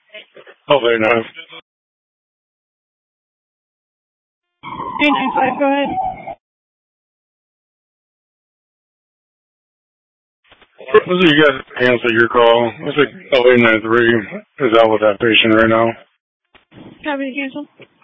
LA 9. 895, go ahead. You guys answer your call. Looks like LA 93 is out with that patient right now. Copy, cancel.